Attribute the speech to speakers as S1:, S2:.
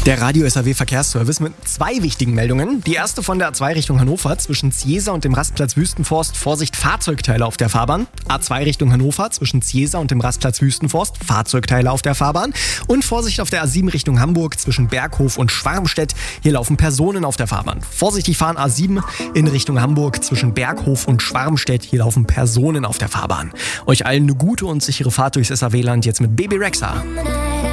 S1: Der Radio SAW Verkehrsservice mit 2 wichtigen Meldungen. Die erste von der A2 Richtung Hannover zwischen Ziesa und dem Rastplatz Wüstenforst. Vorsicht, Fahrzeugteile auf der Fahrbahn. A2 Richtung Hannover zwischen Ziesa und dem Rastplatz Wüstenforst. Fahrzeugteile auf der Fahrbahn. Und Vorsicht auf der A7 Richtung Hamburg zwischen Berghof und Schwarmstedt. Hier laufen Personen auf der Fahrbahn. Vorsichtig fahren A7 in Richtung Hamburg zwischen Berghof und Schwarmstedt. Hier laufen Personen auf der Fahrbahn. Euch allen eine gute und sichere Fahrt durchs SAW-Land jetzt mit Baby Rexha.